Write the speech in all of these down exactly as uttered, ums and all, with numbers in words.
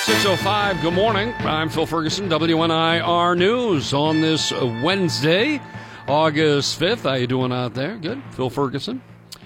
six oh five, good morning. I'm Phil Ferguson, W N I R News on this Wednesday, August fifth. How you doing out there? Good. Phil Ferguson.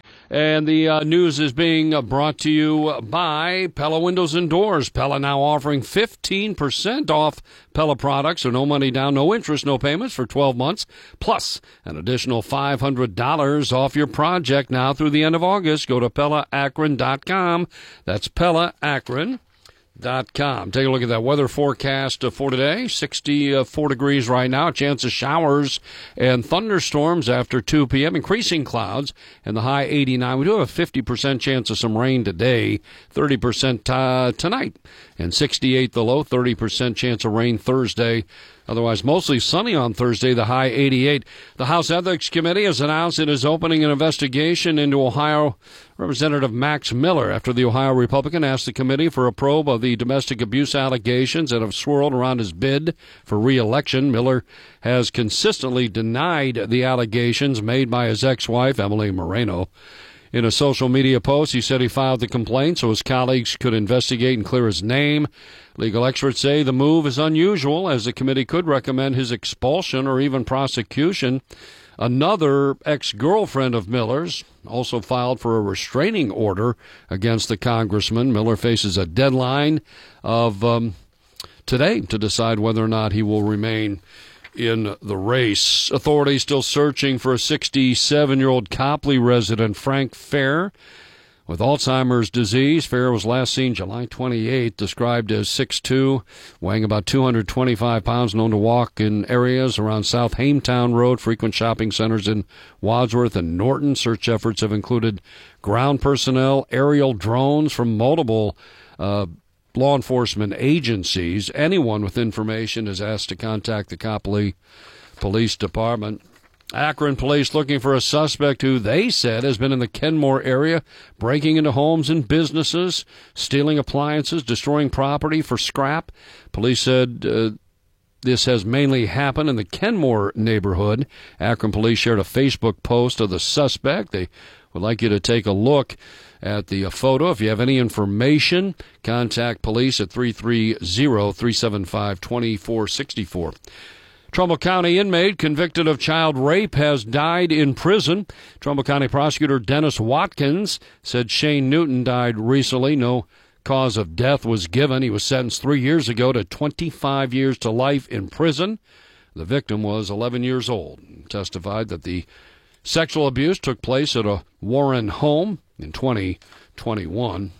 And the uh, news is being uh, brought to you by Pella Windows and Doors. Pella now offering fifteen percent off Pella products, so no money down, no interest, no payments for twelve months, plus an additional five hundred dollars off your project now through the end of August. Go to Pella Akron dot com. That's Pella Akron dot com. Take a look at that weather forecast uh, for today. sixty-four degrees right now. A chance of showers and thunderstorms after two p.m. Increasing clouds and the high eighty-nine. We do have a fifty percent chance of some rain today, thirty percent uh, tonight, and sixty-eight the low, thirty percent chance of rain Thursday. Otherwise, mostly sunny on Thursday, the high eighty-eight. The House Ethics Committee has announced it is opening an investigation into Ohio Representative Max Miller after the Ohio Republican asked the committee for a probe of the domestic abuse allegations that have swirled around his bid for re-election. Miller has consistently denied the allegations made by his ex-wife, Emily Moreno. In a social media post, he said he filed the complaint so his colleagues could investigate and clear his name. Legal experts say the move is unusual, as the committee could recommend his expulsion or even prosecution. Another ex-girlfriend of Miller's also filed for a restraining order against the congressman. Miller faces a deadline of um, today to decide whether or not he will remain in the race. Authorities still searching for a sixty-seven-year-old Copley resident, Frank Fair, with Alzheimer's disease. Fair was last seen July twenty-eighth, described as six foot two, weighing about two hundred twenty-five pounds, known to walk in areas around South Hametown Road, frequent shopping centers in Wadsworth and Norton. Search efforts have included ground personnel, aerial drones from multiple uh, law enforcement agencies. Anyone with information is asked to contact the Copley Police Department. Akron police looking for a suspect who they said has been in the Kenmore area, breaking into homes and businesses, stealing appliances, destroying property for scrap. Police said uh, this has mainly happened in the Kenmore neighborhood. Akron police shared a Facebook post of the suspect. They would like you to take a look at the uh, photo. If you have any information, contact police at three three zero, three seven five, two four six four. Trumbull County inmate convicted of child rape has died in prison. Trumbull County prosecutor Dennis Watkins said Shane Newton died recently. No cause of death was given. He was sentenced three years ago to twenty-five years to life in prison. The victim was eleven years old and testified that the sexual abuse took place at a Warren home in twenty twenty-one.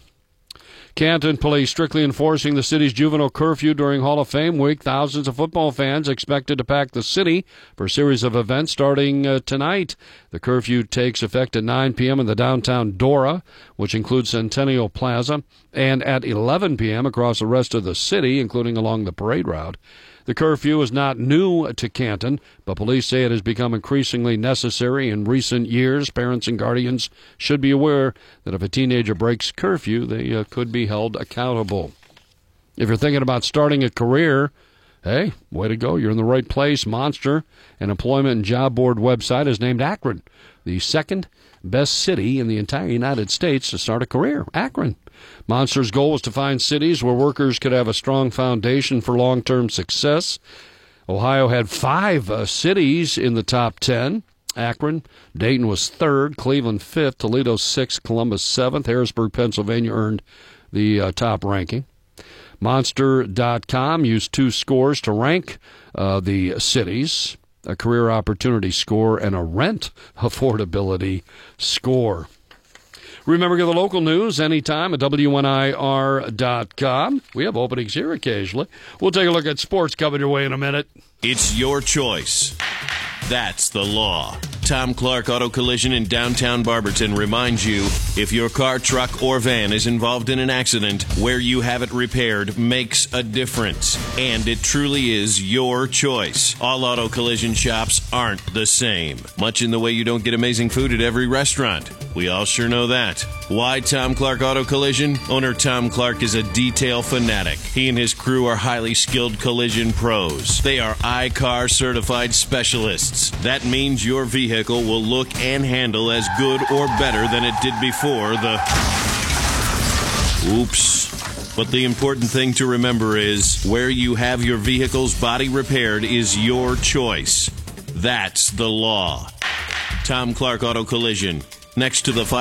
Canton police strictly enforcing the city's juvenile curfew during Hall of Fame week. Thousands of football fans expected to pack the city for a series of events starting uh, tonight. The curfew takes effect at nine p.m. in the downtown Dora, which includes Centennial Plaza, and at eleven p.m. across the rest of the city, including along the parade route. The curfew is not new to Canton, but police say it has become increasingly necessary in recent years. Parents and guardians should be aware that if a teenager breaks curfew, they uh, could be held accountable. If you're thinking about starting a career, hey, way to go. You're in the right place. Monster, an employment and job board website, has named Akron the second best city in the entire United States to start a career. Akron. Monster's goal was to find cities where workers could have a strong foundation for long-term success. Ohio had five uh, cities in the top ten. Akron, Dayton was third, Cleveland fifth, Toledo sixth, Columbus seventh. Harrisburg, Pennsylvania earned the uh, top ranking. Monster dot com used two scores to rank uh, the cities, a career opportunity score and a rent affordability score. Remember, get the local news anytime at W N I R dot com. We have openings here occasionally. We'll take a look at sports coming your way in a minute. It's your choice. That's the law. Tom Clark Auto Collision in downtown Barberton reminds you, if your car, truck, or van is involved in an accident, where you have it repaired makes a difference. And it truly is your choice. All auto collision shops aren't the same. Much in the way you don't get amazing food at every restaurant. We all sure know that. Why Tom Clark Auto Collision? Owner Tom Clark is a detail fanatic. He and his crew are highly skilled collision pros. They are I C A R certified specialists. That means your vehicle will look and handle as good or better than it did before the oops But the important thing to remember is where you have your vehicle's body repaired is your choice. That's the law. Tom Clark Auto Collision, next to the